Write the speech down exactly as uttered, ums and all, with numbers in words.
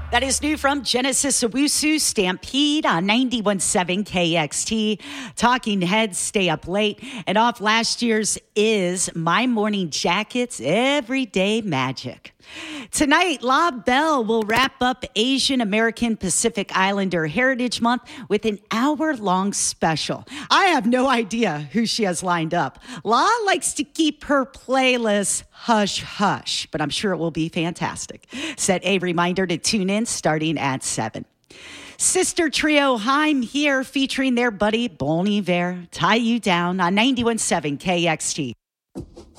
That is new from Genesis Owusu, Stampede on ninety-one point seven K X T. Talking Heads, Stay Up Late. And off last year's is My Morning Jacket's Everyday Magic. Tonight, La Belle will wrap up Asian American Pacific Islander Heritage Month with an hour-long special. I have no idea who she has lined up. La likes to keep her playlist hush-hush, but I'm sure it will be fantastic. Set a reminder to tune in starting at seven. Sister Trio Haim here featuring their buddy Bon Iver. Tie You Down on ninety-one point seven K X T.